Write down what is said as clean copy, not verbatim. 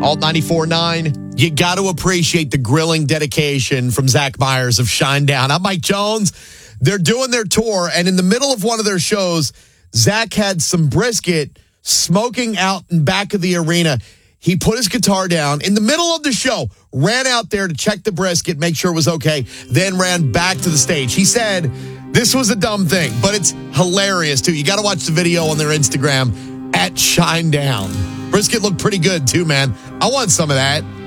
Alt 94.9. You got to appreciate the grilling dedication from Zach Myers of Shinedown. I'm Mike Jones. They're doing their tour, and in the middle of one of their shows, Zach had some brisket smoking out in back of the arena. He put his guitar down in the middle of the show, ran out there to check the brisket, make sure it was okay, then ran back to the stage. He said this was a dumb thing, but it's hilarious, too. You got to watch the video on their Instagram at Shinedown. Brisket looked pretty good, too, man. I want some of that.